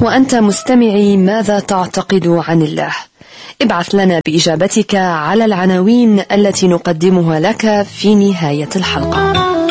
وأنت مستمعي ماذا تعتقد عن الله؟ ابعث لنا بإجابتك على العناوين التي نقدمها لك في نهاية الحلقة.